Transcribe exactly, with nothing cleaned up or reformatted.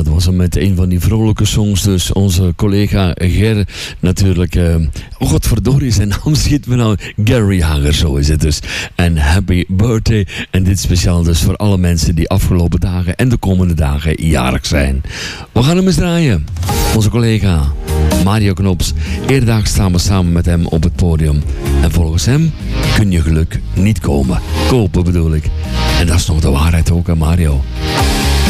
dat was hem met een van die vrolijke songs. Dus onze collega Ger natuurlijk. Uh, oh godverdorie, zijn naam schiet me nou. Gary Hager, zo is het dus. En happy birthday. En dit speciaal dus voor alle mensen die afgelopen dagen en de komende dagen jarig zijn. We gaan hem eens draaien. Onze collega Mario Knops. Eerder staan we samen met hem op het podium. En volgens hem kun je geluk niet komen. Kopen bedoel ik. En dat is nog de waarheid ook, hè Mario.